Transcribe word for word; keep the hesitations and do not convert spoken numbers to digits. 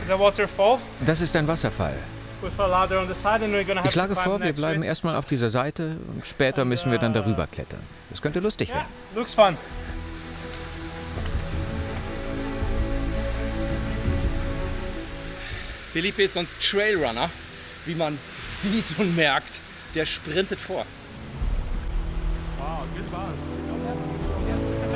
Das ist ein Wasserfall. Ich schlage vor, wir bleiben erstmal auf dieser Seite und später müssen wir dann darüber klettern. Das könnte lustig werden. Looks fun. Felipe ist sonst Trailrunner, wie man sieht und merkt. Der sprintet vor. Wow, good one.